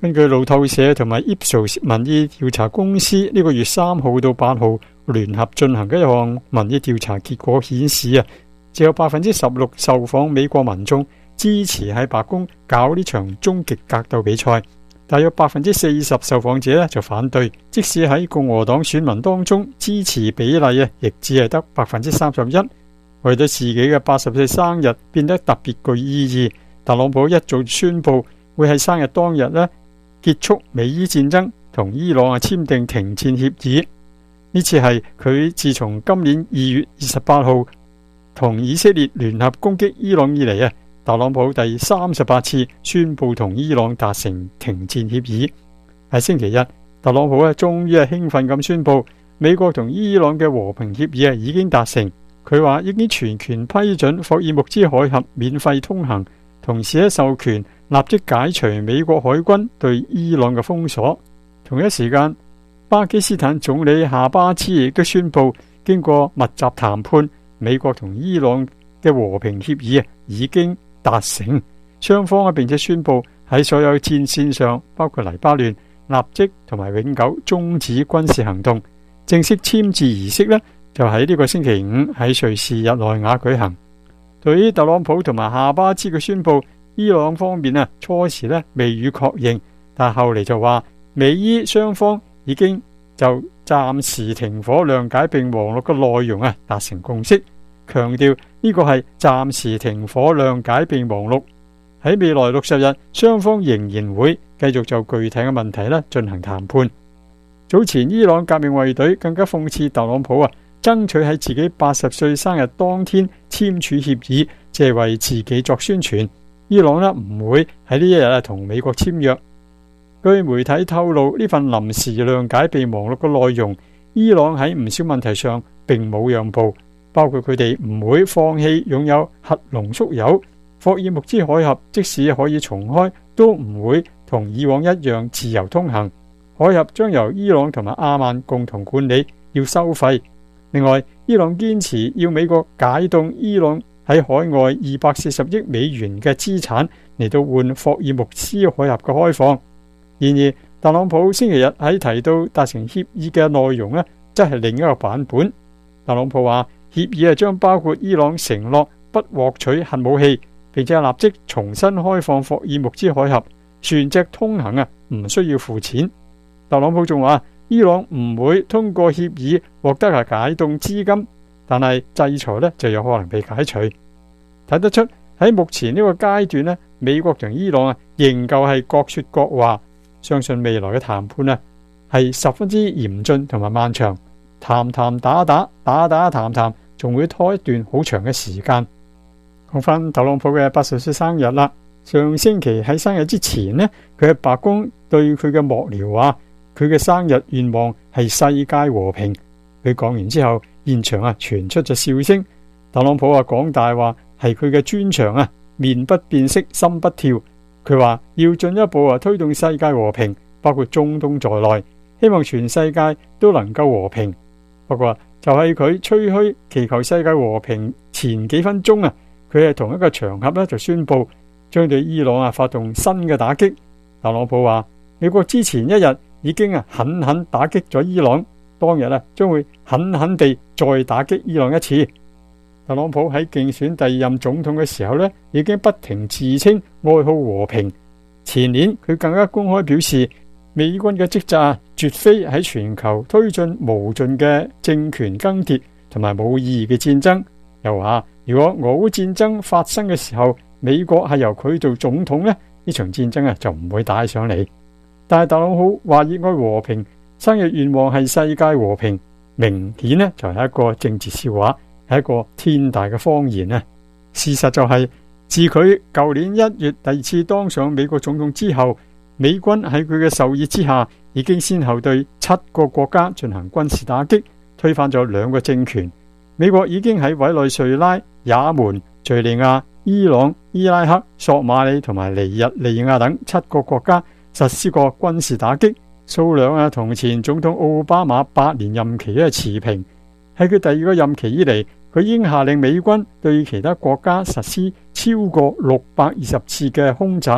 根據路透社同埋 Ipsos 民意調查公司呢個月3號到8號聯合進行嘅一項民意調查結果顯示只有 16% 受訪美國民眾支持喺白宮搞呢場終極格鬥比賽，大約 40% 受訪者就反對，即使喺共和黨選民當中支持比例亦只係得 31%。 為咗自己嘅80歲生日變得特別具意義，特朗普一早宣布會喺生日當日結束美伊戰爭，同伊朗簽訂停戰協議。呢次係佢自從今年2月28號同以色列聯合攻擊伊朗以嚟特朗普第38次宣布同伊朗達成停戰協議。喺星期日，特朗普終於興奮咁宣布美國同伊朗嘅和平協議已經達成。佢話已經全權批准霍爾木茲海峽免費通行，同時授權立即解除美國海軍對伊朗嘅封鎖。同一時間，巴基斯坦總理夏巴茲亦都宣布，經過密集談判，美國同伊朗嘅和平協議已經達成。雙方並且宣布喺所有戰線上，包括黎巴嫩，立即同埋永久終止軍事行動。正式簽字儀式就喺呢個星期五喺瑞士日內瓦舉行。對於特朗普同埋夏巴茲嘅宣布，伊朗方面初時未予確認，但後嚟就話美伊雙方已經就暫時停火諒解備忘錄嘅內容達成共識，強調呢個係暫時停火諒解備忘錄。喺未來60日，雙方仍然會繼續就具體嘅問題進行談判。早前伊朗革命衛隊更加諷刺特朗普爭取喺自己80歲生日當天簽署協議，即係為自己作宣傳。伊朗唔會喺呢一日同美國簽約。據媒體透露，呢份臨時諒解備忘錄嘅內容，伊朗喺唔少問題上並冇讓步，包括佢哋唔會放棄擁有核濃縮鈾，霍爾木茲海峽即使可以重開，都唔會同以往一樣自由通行。海峽將由伊朗同埋阿曼共同管理，要收費。另外，伊朗堅持要美國解凍伊朗喺海外240億美元嘅資產嚟到換霍爾木茲海峽嘅開放。然而，特朗普星期日喺提到達成協議嘅內容則係另一個版本。特朗普話協議將包括伊朗承諾不獲取核武器，並且立即重新開放霍爾木茲海峽，船隻通行唔需要付錢。特朗普仲話伊朗唔會通過協議獲得解凍資金，但係制裁就有可能被解除。睇得出喺目前呢個階段美國同伊朗仍舊係各說各話，相信未來嘅談判係十分之嚴峻同埋漫長，談談打打，打打談談，仲會拖一段好長嘅時間。講翻特朗普嘅80歲生日啦，上星期喺生日之前佢喺白宮對佢嘅幕僚話，佢嘅生日願望係世界和平。佢講完之後，現場傳出咗笑聲。特朗普講大話係佢嘅專長面不變色，心不跳。佢話要進一步推動世界和平，包括中東在內，希望全世界都能夠和平。不過就係佢吹噓祈求世界和平前幾分鐘佢係同一個場合就宣布將對伊朗發動新嘅打擊。特朗普話美國之前一日已經狠狠打擊咗伊朗，當日將會狠狠地再打擊伊朗一次。特朗普喺競選第2任總統嘅時候已經不停自稱愛好和平。前年佢更加公開表示，美軍嘅職責絕非喺全球推進無盡嘅政權更迭同埋冇意義嘅戰爭。又話如果俄烏戰爭發生嘅時候，美國係由佢做總統呢場戰爭就唔會打上嚟。但係特朗普話熱愛和平，生日願望係世界和平，明顯就係一個政治笑話，係一個天大嘅謊言。事實就係自佢舊年1月第2次當上美國總統之後，美軍喺佢嘅授意之下，已經先後對7個國家進行軍事打擊，推翻咗2個政權。美國已經喺委內瑞拉、也門、敘利亞、伊朗、伊拉克、索馬里同埋尼日利亞等7個國家實施過軍事打擊，數量同前總統奧巴馬8年任期持平。喺佢第2個任期以嚟，佢已經下令美軍對其他國家實施超過620次嘅空襲，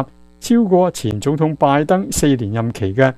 超過前總統拜登4年任期嘅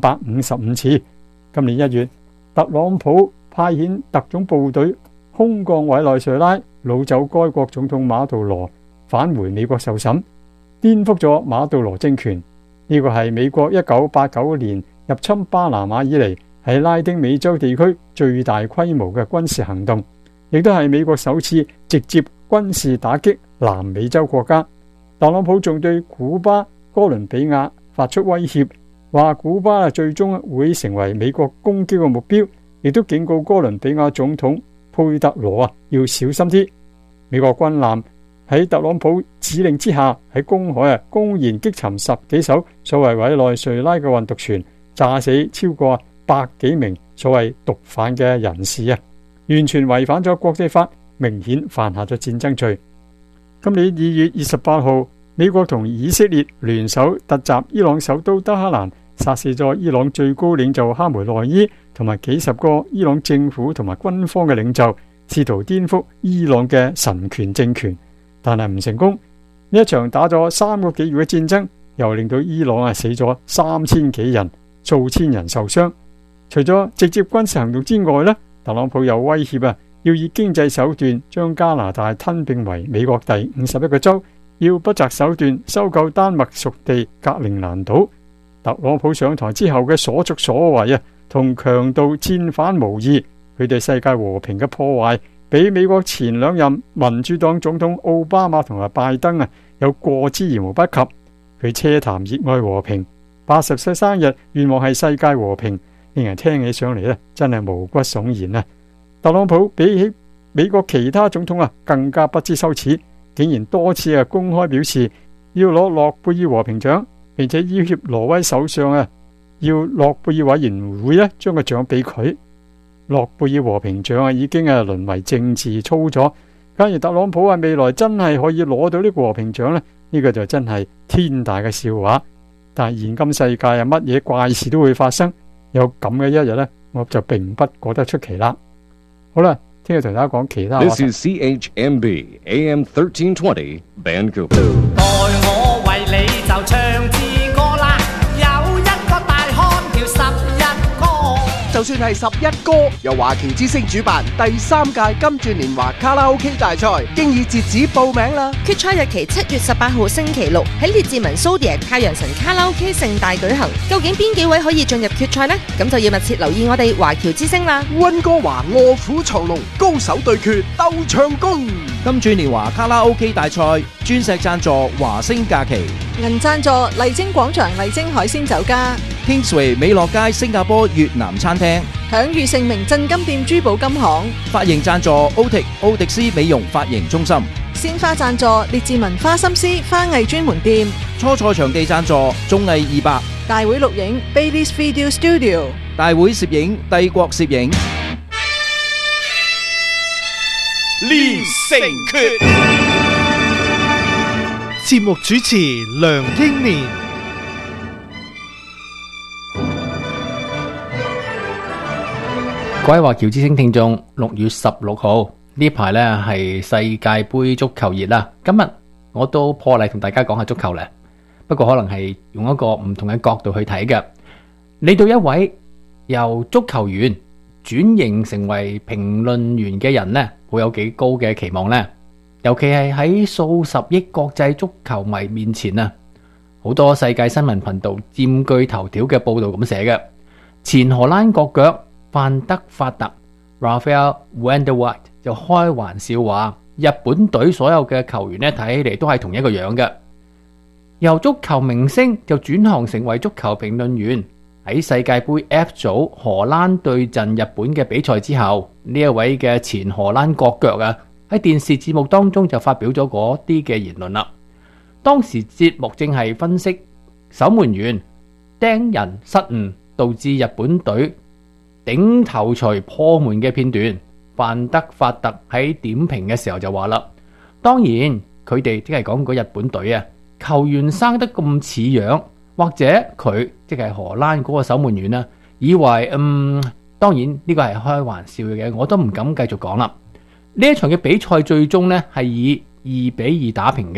555次。今年1月，特朗普派遣特種部隊空降委內瑞拉，擄走該國總統馬杜羅，返回美國受審，顛覆咗馬杜羅政權。呢個係美國1989年入侵巴拿馬以嚟喺拉丁美洲地區最大規模嘅軍事行動，亦都係美國首次直接軍事打擊南美洲國家。特朗普仲對古巴、哥倫比亞發出威脅，話古巴最終會成為美國攻擊嘅目標，亦都警告哥倫比亞總統佩特羅要小心啲。美國軍艦喺特朗普指令之下喺公海公然擊沉10幾艘所謂委內瑞拉嘅運毒船，炸死超過100幾名所謂毒販嘅人士完全違反咗國際法，明顯犯下咗戰爭罪。今年2月28號，美國同以色列聯手突襲伊朗首都德黑蘭，殺死咗伊朗最高領袖哈梅內伊同埋幾十個伊朗政府同埋軍方嘅領袖，試圖顛覆伊朗嘅神權政權，但係唔成功。呢一場打咗3個幾月嘅戰爭，又令到伊朗死咗3000幾人，數千人受傷。除咗直接軍事行動之外，特朗普又威脅要以經濟手段將加拿大吞併為美國第51個州，要不擇手段收購丹麥屬地格陵蘭島。特朗普上台之後嘅所作所為同強盜戰犯無異，佢對世界和平嘅破壞比美國前2任民主黨總統奧巴馬同埋拜登有過之而無不及。佢奢談熱愛和平，80歲生日願望係世界和平，令人聽起上嚟真係毛骨悚然。特朗普比起美國其他總統更加不知羞恥，竟然多次公開表示要攞諾貝爾和平獎，並且要挾挪威首相要諾貝爾委員會將個獎俾佢。諾貝爾和平獎已經淪為政治操作。假如特朗普未來真係可以攞到呢個和平獎呢個就真係天大嘅笑話。但係現今世界乜嘢怪事都會發生，有咁嘅一日我就並不覺得出奇啦。好啦，聽日同大家講其他話題。 This is CHMB AM 1320 Vancouver。 待我為你就唱支歌啦，有一個大漢叫11哥。 就算係11哥，由華僑之聲主辦第3屆金鑽年華卡拉 OK 大賽，經已截止報名啦。 決賽日期7月18號星期六喺列治文蘇迪亞太陽神卡拉 OK 盛大舉行。究竟邊幾位可以進入決賽呢？咁就要密切留意我哋華僑之聲啦。 溫哥華臥虎藏龍，高手對決鬥唱功。 金鑽年華卡拉 OK 大賽鑽石贊助華星假期， 銀贊助麗晶廣場麗晶海鮮酒家， Kingsway 美樂街新加坡越南餐廳， 享譽盛名鎮金店珠寶金行， 髮型贊助奧迪斯美容髮型中心， 鮮花贊助列治文花心思花藝專門店， 初賽場地贊助綜藝200， 大會錄影 Bailey's Video Studio， 大會攝影帝國攝影。 連城訣，節目主持梁英年。 各位華僑之聲聽眾，6月16號呢排呢係世界杯足球熱啦。今日我都破例同大家講下足球咧，不過可能係用一個唔同嘅角度去睇嘅。你對一位由足球員轉型成為評論員嘅人呢，會有幾高嘅期望呢？尤其係喺數十億國際足球迷面前啊，好多世界新聞頻道佔據頭條嘅報道咁寫嘅。前荷蘭國腳范德法特 Rafael van der Vaart 就開玩笑話，日本隊所有嘅球員呢，睇起嚟都係同一個樣嘅。由足球明星就轉行成為足球評論員。喺世界杯 F 組荷蘭對陣日本嘅比賽之後，呢一位嘅前荷蘭國腳喺電視節目當中就發表咗嗰啲嘅言論啦。當時節目正係分析守門員盯人失誤導致日本隊頂頭錘破門嘅片段，范德法特喺點評嘅時候就話啦，當然佢哋即係講嗰日本隊球員生得咁似樣，或者佢即係荷蘭嗰個守門員以為當然呢個係開玩笑嘅，我都唔敢繼續講啦。呢一場嘅比賽最終呢係以2-2打平嘅，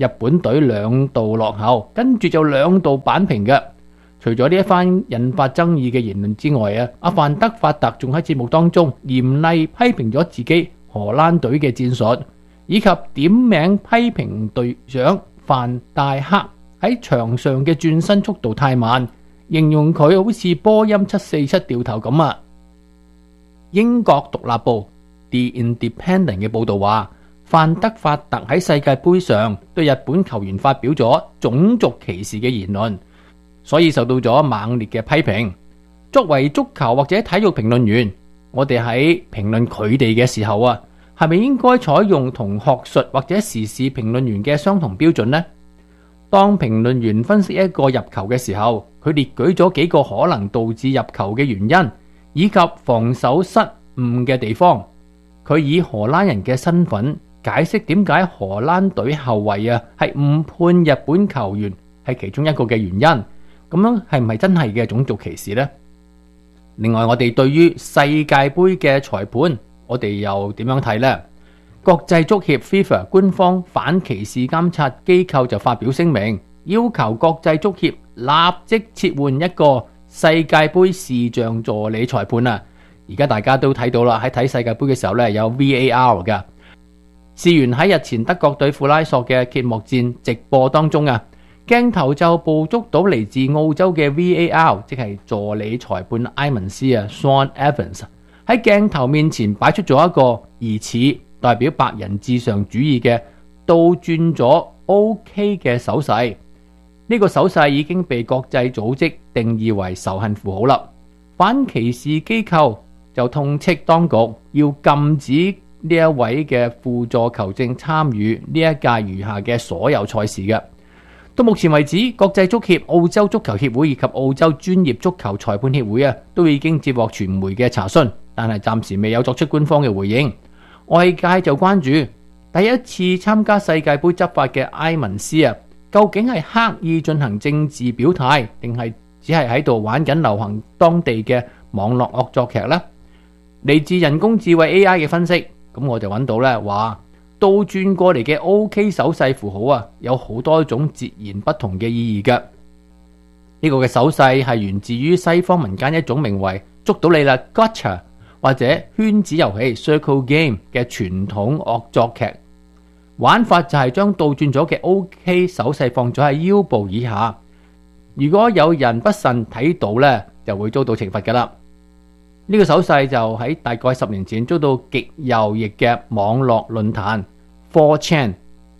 日本隊2度落後，跟住就2度扳平嘅。除咗呢一番引發爭議嘅言論之外啊，阿范德法特仲喺節目當中嚴厲批評咗自己荷蘭隊嘅戰術，以及點名批評隊長范戴克喺場上嘅轉身速度太慢，形容佢好似波音747掉頭咁啊。英國獨立報 The Independent 嘅報導話，范德法特喺世界盃上對日本球員發表咗種族歧視嘅言論，所以受到咗猛烈嘅批評。作為足球或者體育評論員，我哋喺評論佢哋嘅時候啊，係咪應該採用同學術或者時事評論員嘅相同標準呢？當評論員分析一個入球嘅時候，佢列舉咗幾個可能導致入球嘅原因，以及防守失誤嘅地方。佢以荷蘭人嘅身份解釋點解荷蘭隊後衛啊係誤判日本球員係其中一個嘅原因。咁樣係唔係真係嘅種族歧視呢？另外，我哋對於世界盃嘅裁判，我哋又點樣睇呢？國際足協 FIFA 官方反歧視監察機構就發表聲明，要求國際足協立即撤換一個世界盃視像助理裁判啊！而家大家都睇到啦，喺睇世界盃嘅時候呢，有 VAR 噶。事源喺日前德國隊庫拉索嘅揭幕戰直播當中啊，鏡頭就捕捉到嚟自澳洲嘅 VAR， 即係助理裁判埃文斯啊 Sean Evans 喺鏡頭面前擺出咗一個疑似代表白人至上主義嘅倒轉咗 OK 嘅手勢。呢個手勢已經被國際組織定義為仇恨符號啦。反歧視機構就痛斥當局要禁止呢一位嘅輔助球證參與呢一屆餘下嘅所有賽事嘅。到目前為止，國際足協、澳洲足球協會以及澳洲專業足球裁判協會啊，都已經接獲傳媒嘅查詢，但係暫時未有作出官方嘅回應。外界就關注第一次參加世界盃執法嘅埃文斯啊，究竟係刻意進行政治表態，定係只係喺度玩緊流行當地嘅網絡惡作劇呢？嚟自人工智慧 AI 嘅分析，咁我就揾到咧話，倒轉過嚟嘅 OK 手勢符號啊，有好多種截然不同嘅意義嘅。呢個嘅手勢係源自於西方民間一種名為捉到你啦 Gotcha 或者圈子遊戲 Circle Game 嘅傳統惡作劇玩法，就係將倒轉咗嘅 OK 手勢放咗喺腰部以下。如果有人不慎睇到呢，就會遭到懲罰噶啦。呢個手勢就喺大概10年前遭到極右翼嘅網絡論壇 4chan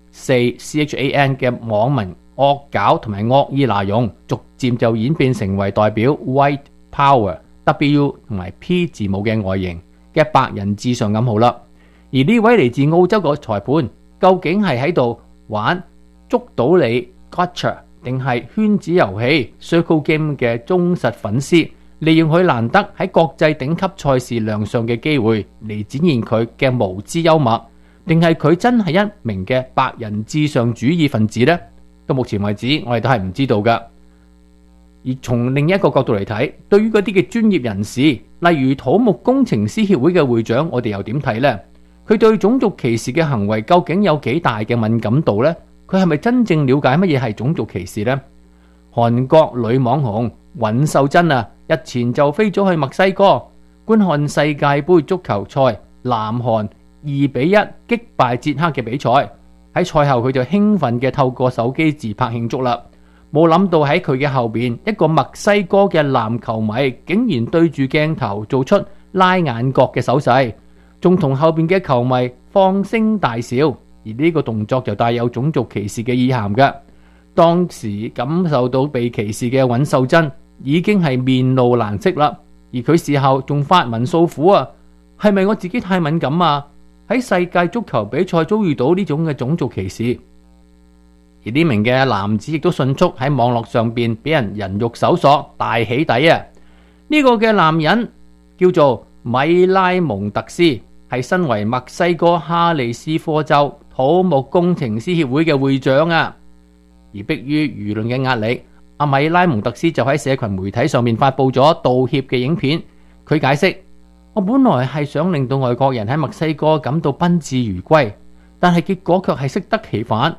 4CHAN 嘅網民惡搞同埋惡意拿用，逐漸就演變成為代表 White Power W 同埋 P 字母嘅外形嘅白人至上暗號啦。而呢位嚟自澳洲個裁判，究竟係喺度玩捉到你 Gotcha 定係圈子遊戲 Circle Game 嘅忠實粉絲，利用佢難得喺國際頂級賽事亮相嘅機會嚟展現佢嘅無知幽默，定係佢真係一名嘅白人至上主義分子呢？到目前為止，我哋都係唔知道噶。而從另一個角度嚟睇，對於嗰啲嘅專業人士，例如土木工程師協會嘅會長，我哋又點睇呢？佢對種族歧視嘅行為究竟有幾大嘅敏感度呢？佢係咪真正了解乜嘢係種族歧視呢？韓國女網紅尹秀珍啊，日前就飛咗去墨西哥觀看世界盃足球賽，南韓2-1擊敗捷克嘅比賽。喺賽後佢就興奮嘅透過手機自拍慶祝啦。冇諗到喺佢嘅後邊，一個墨西哥嘅籃球迷竟然對住鏡頭做出拉眼角嘅手勢，仲同後邊嘅球迷放聲大笑。而呢個動作就帶有種族歧視嘅意涵嘅。當時感受到被歧視嘅尹秀珍已經係面露難色啦，而佢事後仲發文訴苦啊，係咪我自己太敏感啊？喺世界足球比賽遭遇到呢種嘅種族歧視。而呢名嘅男子亦都迅速喺網絡上邊俾人肉搜索大起底啊！呢個嘅男人叫做米拉蒙特斯，係身為墨西哥哈利斯科州土木工程師協會嘅會長啊。而迫於輿論嘅壓力，阿米拉蒙特斯就喺社群媒體上面發佈咗道歉嘅影片。佢解釋：我本來係想令到外國人喺墨西哥感到賓至如歸，但係結果卻係適得其反。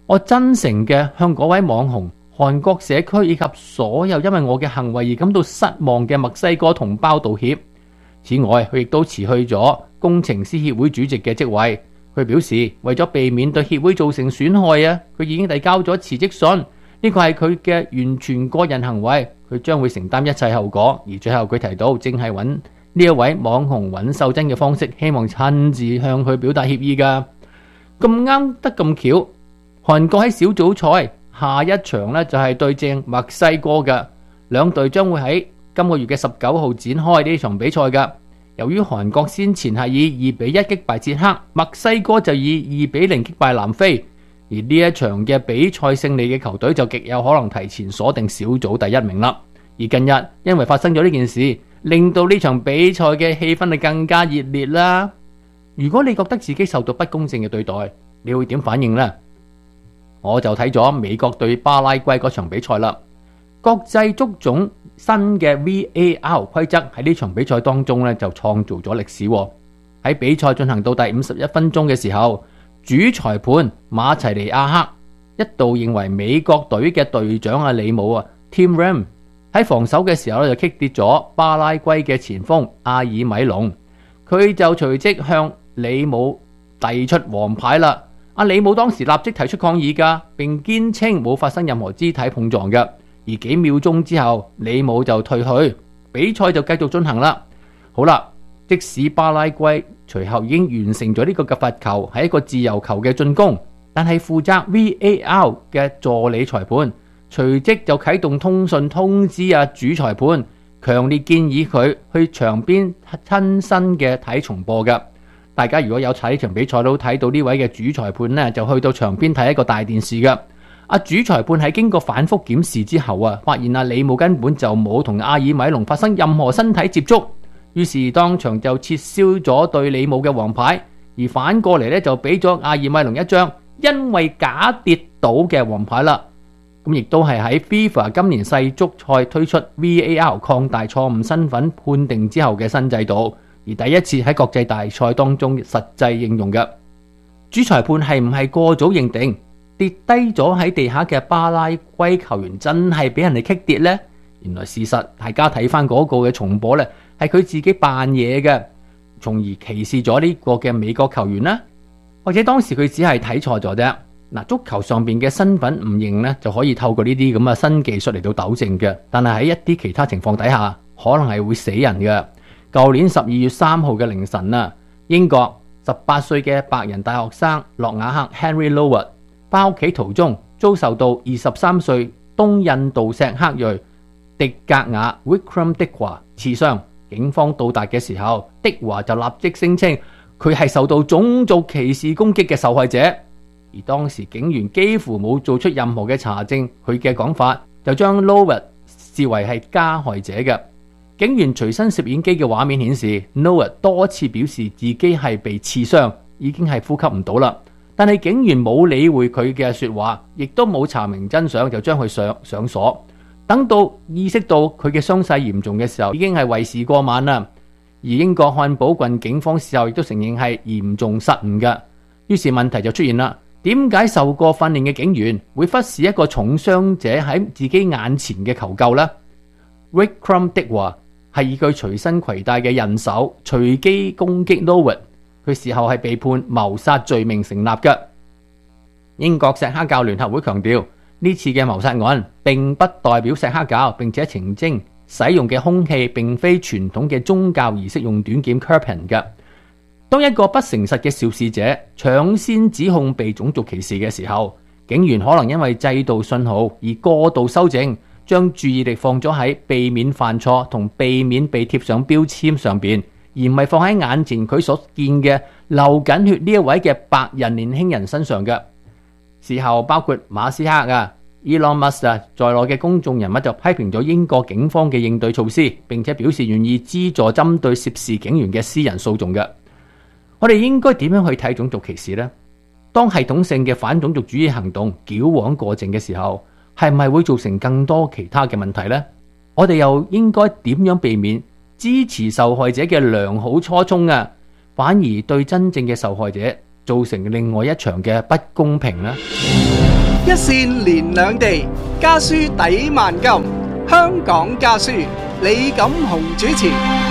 我真誠嘅向嗰位網紅、韓國社區以及所有因為我嘅行為而感到失望嘅墨西哥同胞道歉。此外，佢亦都辭去咗工程師協會主席嘅職位。佢表示，為咗避免對協會造成損害啊，佢已經遞交咗辭職信。呢個係佢嘅完全個人行為，佢將會承擔一切後果。而最後佢提到，正係揾呢一位網紅尹秀珍嘅方式，希望親自向佢表達歉意㗎。咁啱得咁巧，韓國喺小組賽下一場呢就係對正墨西哥嘅，兩隊將會喺今個月嘅19號展開呢場比賽㗎。由於韓國先前係以2-1擊敗捷克，墨西哥就以2-0擊敗南非，而呢一場嘅比賽勝利嘅球隊就極有可能提前鎖定小組第1名啦。而近日因為發生咗呢件事，令到呢場比賽嘅氣氛係更加熱烈啦。如果你覺得自己受到不公正嘅對待，你會點反應呢？我就睇咗美國對巴拉圭嗰場比賽啦。國際足總新嘅 VAR 規則喺呢場比賽當中就創造咗歷史。喺比賽進行到第51分鐘嘅時候，主裁判馬齊尼亞克一度認為美國隊嘅隊長李姆Tim Ram 喺防守嘅時候就擊跌咗巴拉圭嘅前鋒阿爾米隆，佢就隨即向李姆遞出黃牌啦。李姆當時立即提出抗議㗎，並堅稱冇發生任何肢體碰撞嘅。而幾秒鐘之後，李姆就退去，比賽就繼續進行啦。好啦，即使巴拉圭隨後已經完成咗呢個嘅罰球，係一個自由球嘅進攻，但係負責 VAR 嘅助理裁判隨即就啟動通訊通知主裁判，強烈建議佢去場邊親身嘅睇重播嘅。大家如果有睇呢場比賽都睇到呢位嘅主裁判呢，就去到場邊睇一個大電視嘅。主裁判喺經過反覆檢視之後發現李姆根本就冇同阿爾米隆發生任何身體接觸，於是當場就撤銷咗對李姆嘅黃牌，而反過嚟就俾咗阿爾米隆一張因為假跌倒嘅黃牌啦。咁亦都係喺 FIFA 今年世足賽推出 VAR 擴大錯誤身份判定之後嘅新制度，而第一次喺國際大賽當中實際應用嘅。主裁判係唔係過早認定跌低咗喺地下嘅巴拉圭球員真係俾人哋擊跌呢？原來事實大家睇翻嗰個嘅重播呢，係佢自己扮嘢嘅，從而歧視咗呢個嘅美國球員啦。或者當時佢只係睇錯咗啫。足球上邊嘅身份唔認呢，就可以透過呢啲咁嘅新技術嚟到糾正嘅。但係喺一啲其他情況底下，可能係會死人嘅。舊年12月3號嘅凌晨英國18歲嘅白人大學生諾瓦克 Henry Lower返屋企途中遭受到23歲東印度錫克裔迪格瓦 Vikram Dikwa 刺傷。警方到達嘅時候，迪華就立即聲稱佢係受到種族歧視攻擊嘅受害者，而當時警員幾乎冇做出任何嘅查證，佢嘅講法就將 Lower 視為係加害者嘅。警員隨身攝影機嘅畫面顯示 Lower 多次表示自己係被刺傷，已經係呼吸唔到啦。但係警員冇理會佢嘅說話，亦都冇查明真相，就將佢上鎖。等到意識到佢嘅傷勢嚴重嘅時候，已經係為時過晚啦。而英國漢堡郡警方事後亦都承認係嚴重失誤嘅。於是問題就出現啦，點解受過訓練嘅警員會忽視一個重傷者喺自己眼前嘅求救呢？ Vikram Dikwa 係以佢隨身攜帶嘅人手隨機攻擊 Lower， 佢事後係被判謀殺罪名成立嘅。英國錫克教聯合會強調，呢次嘅謀殺案並不代表錫克教，並且澄清使用嘅兇器並非傳統嘅宗教儀式用短劍 Kirpan 嘅。當一個不誠實嘅肇事者搶先指控被種族歧視嘅時候，警員可能因為制度信號而過度修正，將注意力放咗喺避免犯錯同避免被貼上標籤上邊，而唔係放喺眼前佢所見嘅流緊血呢一位嘅白人年輕人身上嘅。事後包括馬斯克Elon Musk 在內嘅公眾人物就批評咗英國警方嘅應對措施，並且表示願意資助針對涉事警員嘅私人訴訟嘅。我哋應該點樣去睇種族歧視呢？當系統性嘅反種族主義行動矯枉過正嘅時候，係咪會造成更多其他嘅問題呢？我哋又應該點樣避免支持受害者嘅良好初衷反而對真正嘅受害者造成另外一場嘅不公平呢？ 一線連兩地，家書抵萬金。香港家書，李錦雄主持。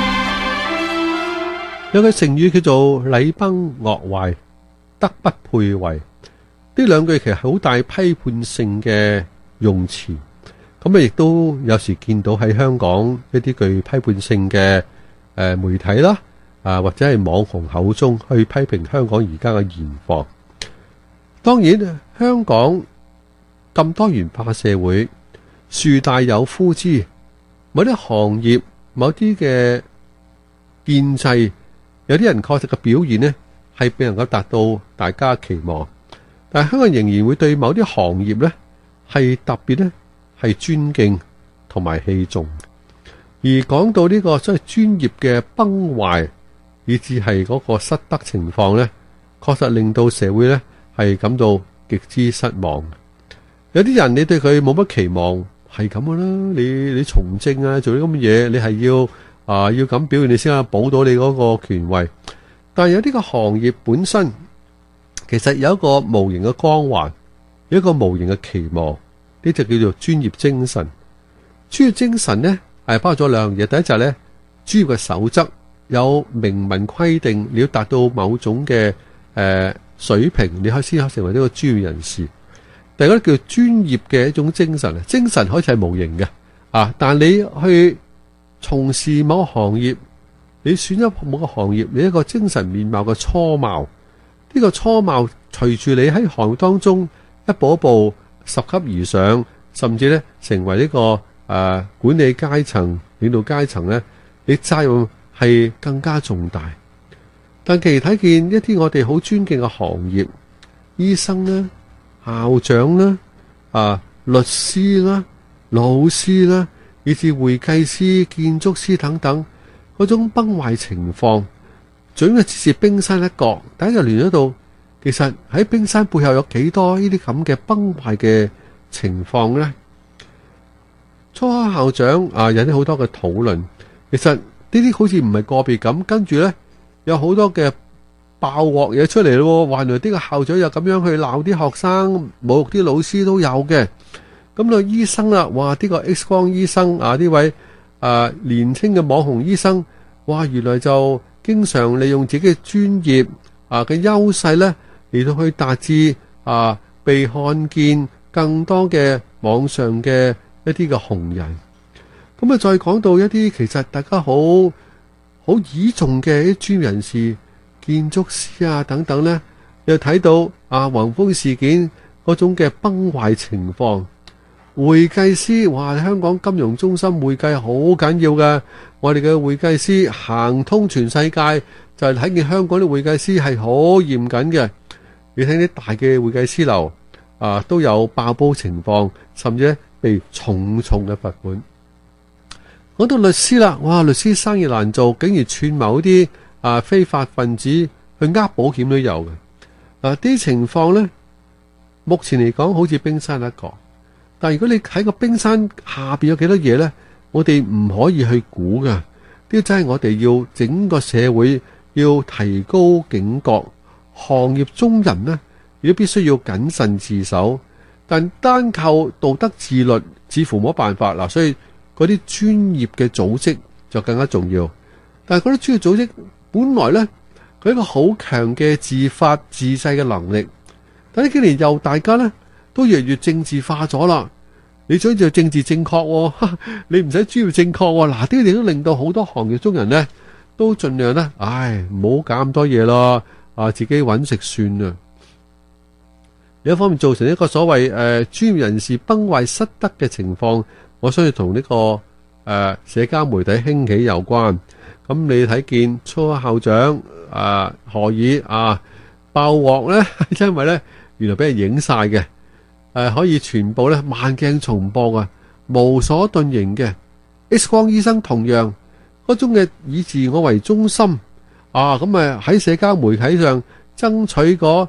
有句成語叫做禮崩樂壞，德不配位。呢兩句其實好大批判性嘅用詞，咁亦都有時見到喺香港一啲具批判性嘅媒體啦，或者係網紅口中去批評香港而家嘅現況。當然，香港咁多元化社會，樹大有枯枝，某啲行業、某啲嘅建制，有啲人確實嘅表現呢係未能夠達到大家期望。但係香港仍然會對某啲行業呢係特別呢係尊敬同埋器重。而講到呢個所謂專業嘅崩壞，以至係嗰個失德情況呢，確實令到社會呢係感到極之失望。有啲人你對佢冇乜期望，係咁噶啦。你從政啊，做啲咁嘅嘢，你係要咁表現，你先可以保到你嗰個權位。但係有啲個行業本身，其實有一個無形嘅光環，有一個無形嘅期望，呢就叫做專業精神。專業精神呢係包括咗兩樣嘢，第一就係呢專業嘅守則，有明文規定你要達到某種嘅水平，你先可以成為呢個專業人士。第二個叫專業嘅一種精神，精神可以係無形嘅但係你去從事某個行業，你選咗某個行業，你一個精神面貌嘅初貌，呢個初貌隨住你喺行業當中一步一步拾級而上，甚至咧成為呢個管理階層、領導階層咧，你責任係更加重大。但其實睇見一啲我哋好尊敬嘅行業，醫生啦、校長啦、律師啦、老師啦，以至會計師、建築師等等，嗰種崩壞情況，總係只是冰山一角。大家就聯想到，其實喺冰山背後有幾多呢啲咁嘅崩壞嘅情況呢？初考校長引起好多嘅討論。其實呢啲好似唔係個別咁，跟住呢，有好多嘅爆鑊嘢出嚟咯。原來呢個校長又咁樣去鬧啲學生，侮辱啲老師都有嘅。咁個醫生啦，哇！呢個 X 光醫生呢位年輕嘅網紅醫生，哇！原來就經常利用自己嘅專業嘅優勢咧，嚟到去達至被看見更多嘅網上嘅一啲嘅紅人。咁再講到一啲其實大家好倚重嘅一啲專業人士，建築師等等咧，又睇到宏豐事件嗰種嘅崩壞情況。會計師，哇！香港金融中心會計好緊要嘅，我哋嘅會計師行通全世界，就係睇見香港啲會計師係好嚴謹嘅。你睇啲大嘅會計師樓都有爆煲情況，甚至被重嘅罰款。講到律師啦，哇！律師生意難做，竟然串謀啲非法分子去呃保險都有嘅。啲情況呢，目前嚟講好似冰山一角。但如果你喺個冰山下邊有幾多嘢呢？我哋唔可以去估噶。呢真係我哋要整個社會要提高警覺，行業中人呢，亦都必須要謹慎自守。但單靠道德自律似乎冇辦法啦，所以嗰啲專業嘅組織就更加重要。但係嗰啲專業組織本來呢，佢一個好強嘅自發自制嘅能力，但呢幾年又大家呢，都越嚟越政治化咗啦。你想做政治正確，你唔使專業正確。嗱，呢啲都令到好多行業中人呢，都盡量呢，唔好搞咁多嘢咯，自己揾食算啦。另一方面造成一個所謂專業人士崩壞失德嘅情況，我相信同呢個社交媒體興起有關。咁你睇見初校長何以爆鑊呢？因為呢，原來俾人影晒嘅。可以全部咧慢鏡重播啊，無所遁形嘅 X 光醫生同樣嗰種嘅以自我為中心咁喺社交媒體上爭取嗰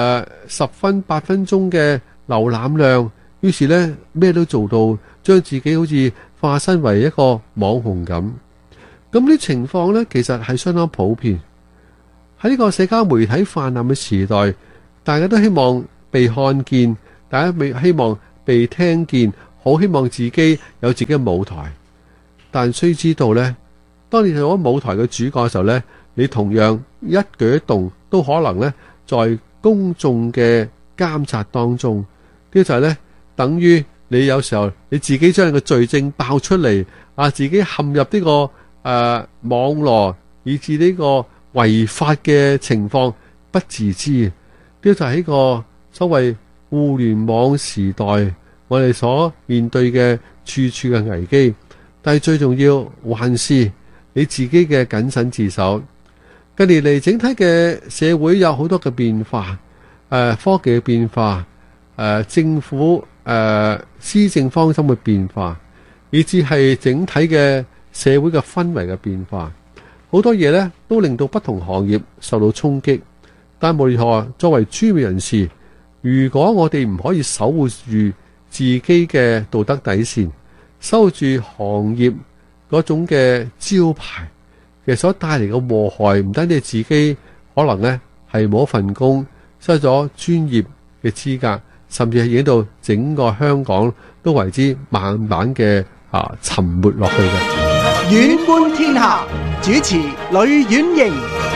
10分8分鐘嘅瀏覽量，於是咧咩都做到，將自己好似化身為一個網紅咁。咁啲情況咧其實係相當普遍喺呢個社交媒體泛濫嘅時代，大家都希望被看見。 大家未希望被聽見，好希望自己有自己嘅舞台。但須知道呢，當你做咗舞台嘅主角嘅時候呢，你同樣一舉一動都可能呢，在公眾嘅監察當中，呢就係呢，等於你有時候你自己將你嘅罪證爆出嚟，自己陷入呢個網絡，以致呢個違法嘅情況不自知。呢就係一個所謂互聯網時代我哋所面對嘅處處嘅危機。但係最重要還是你自己嘅謹慎自守。近年嚟整體嘅社會有好多嘅變化，科技嘅變化，政府施政方針嘅變化，以至係整體嘅社會嘅氛圍嘅變化，好多嘢呢都令到不同行業受到衝擊。但無論如何，作為專業人士，如果我哋唔可以守護住自己嘅道德底線，守住行業嗰種嘅招牌，其實所帶嚟嘅禍害唔單止係自己可能呢係冇一份工，失咗專業嘅資格，甚至係影響到整個香港都為之慢慢嘅沉沒落去嘅。 遠觀天下，主持呂婉瑩。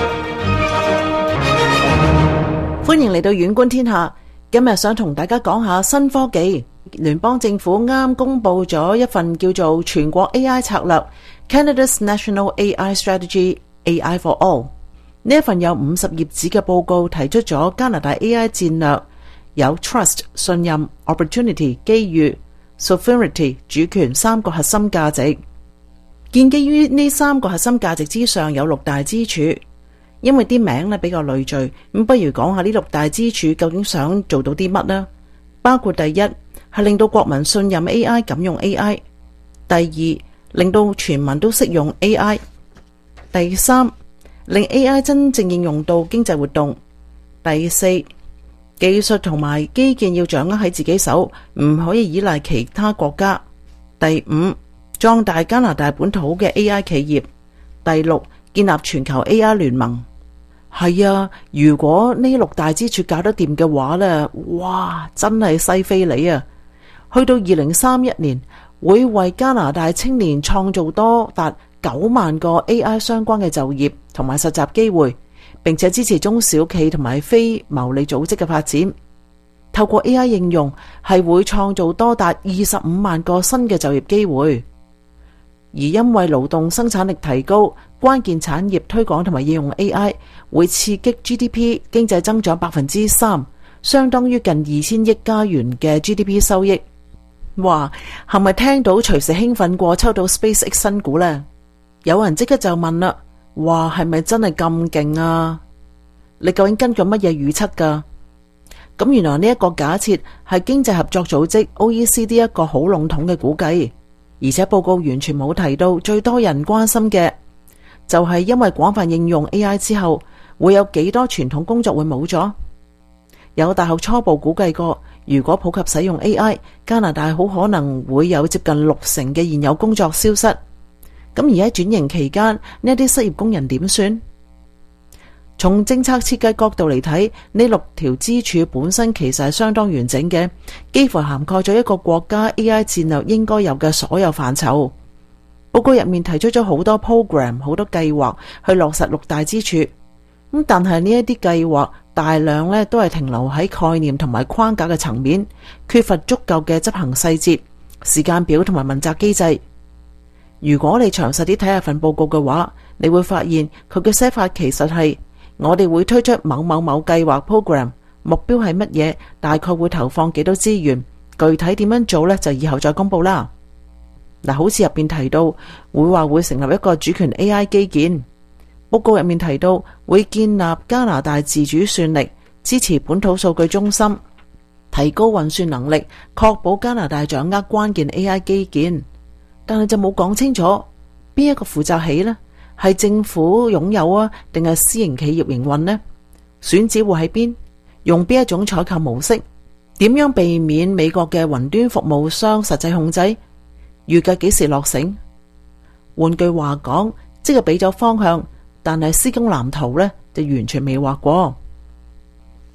歡迎嚟到遠觀天下，今日想同大家講下新科技。聯邦政府啱公布咗一份叫做全國 AI 策略 Canada's National AI Strategy AI for All。 呢一份有50頁紙嘅報告提出咗加拿大 AI 戰略，有 Trust 信任、Opportunity 機遇、Sovereignty 主權3個核心價值。建基於呢3個核心價值之上，有6大支柱。因為啲名比較累贅，咁不如講下呢6大支柱究竟想做到啲乜呢？包括第一係令到國民信任 AI， 敢用 AI； 第二令到全民都識用 AI； 第三令 AI 真正應用到經濟活動；第四技術同埋基建要掌握喺自己手，唔可以依賴其他國家；第五壯大加拿大本土嘅 AI 企業；第六建立全球 AI 聯盟。係啊，如果呢6大支柱搞得掂嘅話呢，哇，真係西非利啊！去到2031年，會為加拿大青年創造多達9萬個 AI 相關嘅就業同埋實習機會，並且支持中小企同埋非牟利組織嘅發展。透過 AI 應用，係會創造多達25萬個新嘅就業機會。而因為勞動生產力提高，關鍵產業推廣同埋應用 AI 會刺激 GDP 經濟增長3%，相當於近2000億加元嘅 GDP 收益。哇，係咪聽到隨時興奮過抽到 SpaceX 新股呢？有人即刻就問啦，哇，係咪真係咁勁啊？你究竟根據乜嘢預測㗎？咁原來呢一個假設係經濟合作組織 OECD 一個好籠統嘅估計。而且報告完全冇提到最多人關心嘅就係因為廣泛應用 AI 之後，會有幾多傳統工作會冇咗？有大學初步估計過，如果普及使用 AI， 加拿大好可能會有接近60%嘅現有工作消失。咁而喺轉型期間，呢啲失業工人點算？從政策設計角度嚟睇，呢6條支柱本身其實係相當完整嘅，幾乎涵蓋咗一個國家 AI 戰略應該有嘅所有範疇。報告入面提出咗好多 program、好多計劃去落實6大支柱。但係呢一啲計劃大量都係停留喺概念同埋框架嘅層面，缺乏足夠嘅執行細節、時間表同埋問責機制。如果你詳細啲睇下份報告嘅話，你會發現佢嘅寫法其實係我哋會推出某某某計劃 program， 目標係乜嘢，大概會投放幾多資源，具體點樣做呢？就以後再公布啦。嗱，好似入邊提到會成立一個主權 AI 基建，報告入面提到會建立加拿大自主算力，支持本土數據中心，提高運算能力，確保加拿大掌握關鍵 AI 基建。但係就冇講清楚邊一個負責起呢？係政府擁有啊，定係私營企業營運呢？選址會喺邊？用邊一種採購模式？點樣避免美國嘅雲端服務商實際控制？預計幾時落成？換句話講，即係俾咗方向，但係施工藍圖呢就完全未畫過。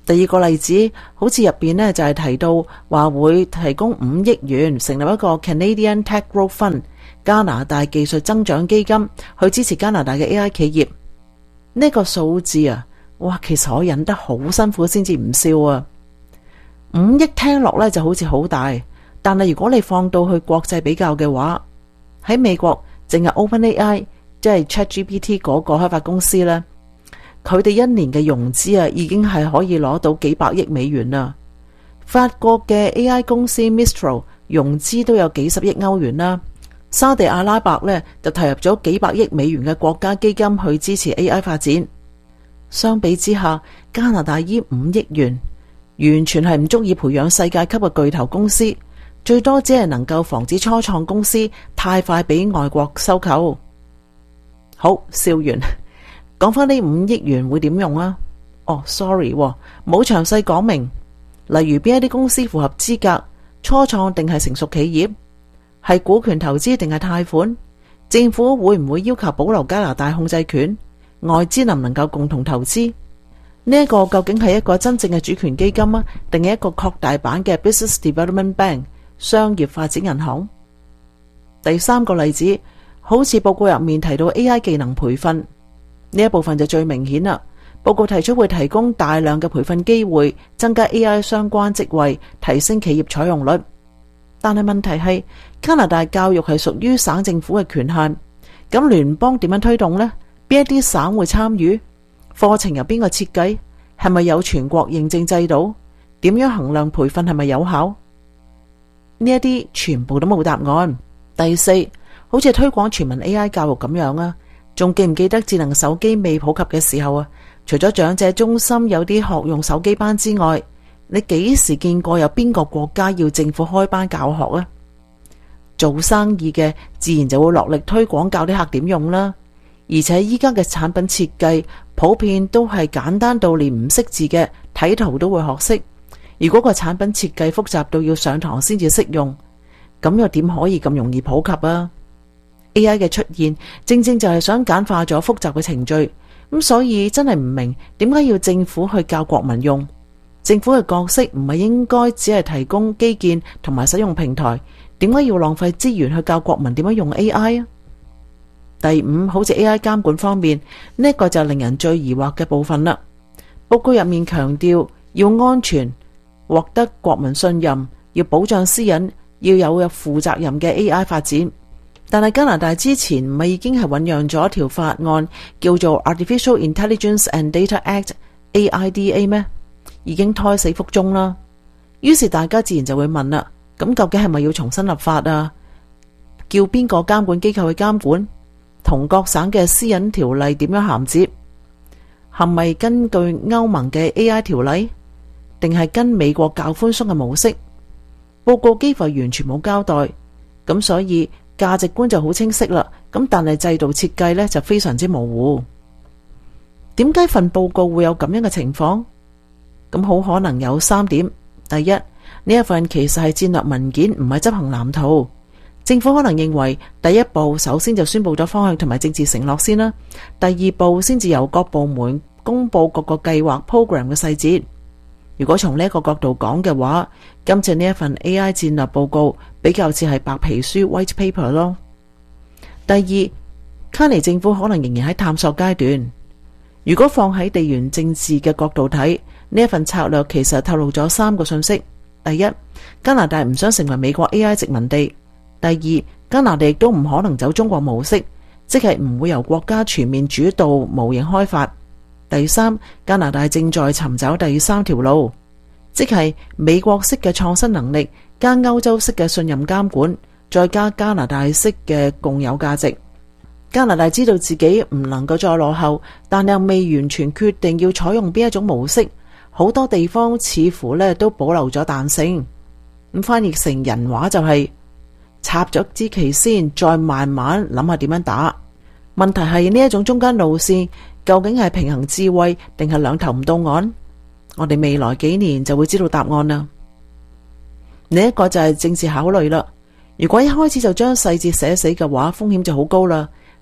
第二個例子，好似入邊呢就係提到話會提供5億元成立一個 Canadian Tech Growth Fund 加拿大技術增長基金，去支持加拿大嘅 AI 企業。呢個數字啊，哇，其實我忍得好辛苦先至唔笑啊。5億聽落呢就好似好大，但係如果你放到去國際比較嘅話，喺美國淨係 OpenAI 即係 ChatGPT 嗰個開發公司呢，佢哋一年嘅融資啊，已經係可以攞到幾百億美元啦。法國嘅 AI 公司 Mistral 融資都有幾十億歐元啦。沙地阿拉伯呢就投入咗幾百億美元嘅國家基金去支持 AI 發展。相比之下，加拿大依5億元完全係唔足以培養世界級嘅巨頭公司，最多只係能夠防止初創公司太快俾外國收購。好，笑完。講翻呢5億元會點用啊？sorry， 冇詳細講明。例如邊一啲公司符合資格，初創定係成熟企業，係股權投資定係貸款？政府會唔會要求保留加拿大控制權？外資能唔能夠共同投資？呢一個究竟係一個真正嘅主權基金啊，定係一個擴大版嘅 Business Development Bank 商業發展銀行？第三個例子，好似報告入面提到 AI 技能培訓。呢一部分就最明顯啦。報告提出會提供大量嘅培訓機會，增加 AI 相關職位，提升企業採用率。但係問題係，加拿大教育係屬於省政府嘅權限，咁聯邦點樣推動呢？邊一啲省會參與？課程由邊個設計？係咪有全國認證制度？點樣衡量培訓係咪有效？呢一啲全部都冇答案。第四，好似推廣全民 AI 教育咁樣啊。仲記唔記得智能手機未普及嘅時候啊？除咗長者中心有啲學用手機班之外，你幾時見過有邊個國家要政府開班教學啊？做生意嘅自然就會落力推廣教啲客點用啦。而且依家嘅產品設計普遍都係簡單到連唔識字嘅睇圖都會學識。如果個產品設計複雜到要上堂先至識用，咁又點可以咁容易普及啊？AI 嘅出現正正就係想簡化咗複雜嘅程序，咁所以真係唔明點解要政府去教國民用。政府嘅角色唔係應該只係提供基建同埋使用平台，點解要浪費資源去教國民點樣用 AI 啊？第五，好似 AI 監管方面，呢個就令人最疑惑嘅部分啦。報告入面強調要安全，獲得國民信任，要保障私隱，要有負責任嘅 AI 發展。但係加拿大之前唔係已經係醞釀咗一條法案叫做 Artificial Intelligence and Data Act AIDA 咩？已經胎死腹中啦。於是大家自然就會問啦，咁究竟係咪要重新立法啊？叫邊個監管機構去監管？同各省嘅私隱條例點樣銜接？係咪根據歐盟嘅 AI 條例，定係跟美國較寬鬆嘅模式？報告幾乎完全冇交代，咁所以價值觀就好清晰啦，咁但係制度設計呢就非常之模糊。點解份報告會有咁樣嘅情況？咁好可能有3點。第一，呢一份其實係戰略文件，唔係執行藍圖。政府可能認為第一步首先就宣布咗方向同埋政治承諾先啦，第二步先至由各部門公布各個計劃 program 嘅細節。如果從呢一個角度講嘅話，今次呢一份 AI 戰略報告比較似係白皮書 white paper 咯。第二，卡尼政府可能仍然喺探索階段。如果放喺地緣政治嘅角度睇，呢一份策略其實透露咗3個信息。第一，加拿大唔想成為美國 AI 殖民地。第二，加拿大亦都唔可能走中國模式，即係唔會由國家全面主導模型開發。第三，加拿大正在尋找第3條路，即係美國式嘅創新能力加歐洲式嘅信任監管，再加加拿大式嘅共有價值。加拿大知道自己唔能夠再落後，但又未完全決定要採用邊一種模式，好多地方似乎都保留咗彈性。咁翻譯成人話就係插咗支旗先，再慢慢諗下點樣打。問題係呢一種中間路線究竟係平衡智慧定係兩頭唔到岸？我哋未來幾年就會知道答案啦。另一個就係政治考慮啦。如果一開始就將細節寫死嘅話，風險就好高啦。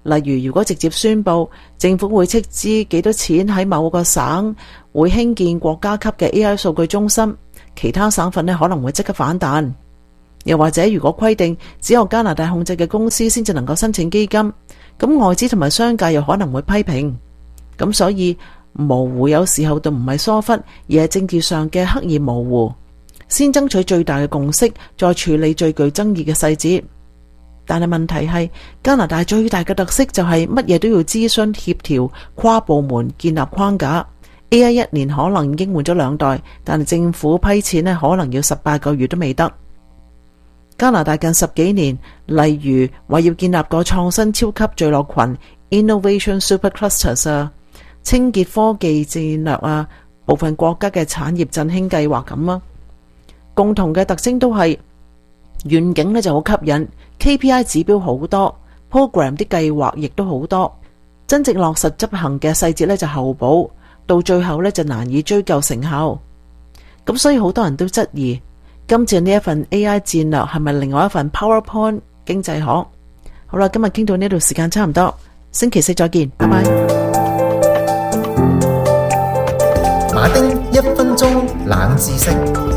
例如，如果直接宣布政府會斥資幾多錢喺某個省會興建國家級嘅 AI 數據中心，其他省份呢可能會即刻反彈。又或者，如果規定只有加拿大控制嘅公司先至能夠申請基金，咁外資同埋商界又可能會批評。咁所以模糊有時候都唔係疏忽，而係政治上嘅刻意模糊，先爭取最大嘅共識，再處理最具爭議嘅細節。但係問題係，加拿大最大嘅特色就係乜嘢都要諮詢協調、跨部門建立框架。AI 一年可能已經換咗2代，但係政府批錢呢可能要18個月都未得。加拿大近10幾年，例如話要建立個創新超級聚落群 Innovation Super Clusters 啊，清潔科技戰略啊，部分國家嘅產業振興計劃咁啊，共同嘅特徵都係願景呢就好吸引， KPI 指標好多， program 啲計劃亦都好多，真正落實執行嘅細節呢就後補，到最後呢就難以追究成效。咁所以好多人都質疑今次呢一份 AI 戰略係咪另外一份 PowerPoint 經濟學？好啦，今日傾到呢度，時間差唔多，星期四再見，拜拜。 馬丁1分鐘冷知識。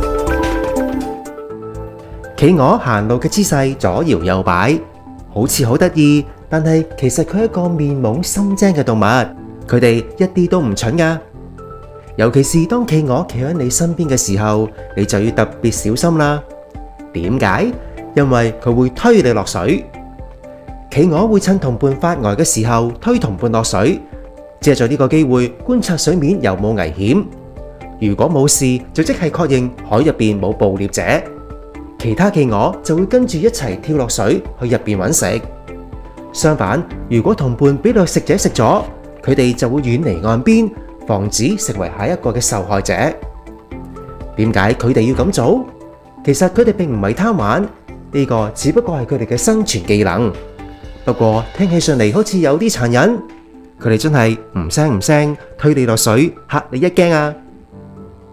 企鵝行路嘅姿勢左搖右擺，好似好得意，但係其實佢係一個面懵心精嘅動物，佢哋一啲都唔蠢㗎。尤其是當企鵝企喺你身邊嘅時候，你就要特別小心啦。點解？因為佢會推你落水。企鵝會趁同伴發呆嘅時候推同伴落水，借助呢個機會觀察水面有冇危險。如果冇事，就即係確認海入邊冇捕獵者。其他企鵝就會跟住一齊跳落水去入邊揾食。相反，如果同伴俾掠食者食咗，佢哋就會遠離岸邊，防止成為下一個嘅受害者。點解佢哋要咁做？其實佢哋並唔係貪玩，呢個只不過係佢哋嘅生存技能。不過聽起上嚟好似有啲殘忍，佢哋真係唔聲唔聲推你落水，嚇你一驚啊！